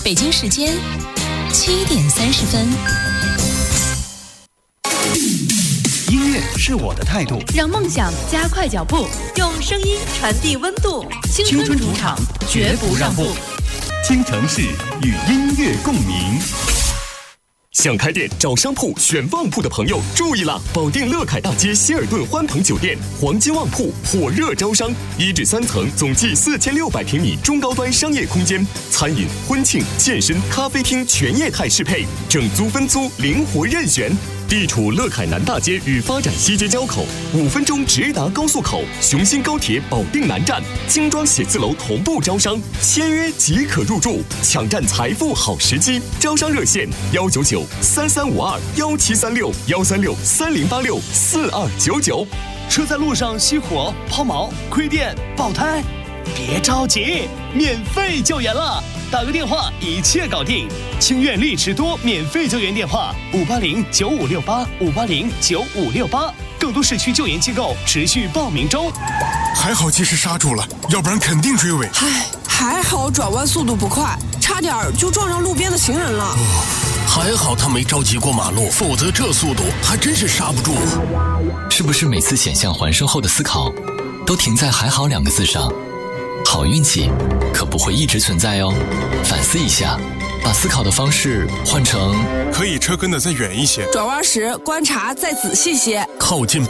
北京时间7:30。 音乐是我的态度， 让梦想加快脚步，用声音传递温度。青春主场，绝不让步。 京城市与音乐共鸣。 想开店找商铺选旺铺的朋友注意了！保定乐凯大街希尔顿欢腾酒店黄金旺铺火热招商，1至3层，总计4600平米中高端商业空间，餐饮、婚庆、健身、咖啡厅全业态适配，整租分租灵活任选。地处乐凯南大街与发展西街交口，5分钟直达高速口，雄心高铁保定南站，精装写字楼同步招商，签约即可入住，抢占财富好时机。招商热线199-3352-136-136-3086-4299。 车在路上熄火、抛锚、亏电、爆胎，别着急，免费救援了，打个电话一切搞定。清苑丽驰多免费救援电话580-9568，580-9568。更多市区救援机构持续报名中。 还好及时刹住了，要不然肯定追尾。 还好转弯速度不快，差点就撞上路边的行人了。 还好他没着急过马路，否则这速度还真是刹不住。 是不是每次险象环生后的思考都停在还好2个字上？好运气可不会一直存在哦，反思一下，把思考的方式换成可以车跟得再远一些， 转弯时观察再仔细些， 靠近